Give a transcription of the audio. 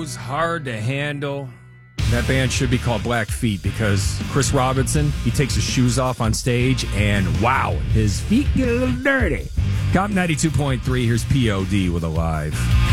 was hard to handle. That band should be called Black Feet because Chris Robinson, he takes his shoes off on stage and wow, his feet get a little dirty. Cop 92.3, here's POD with Alive.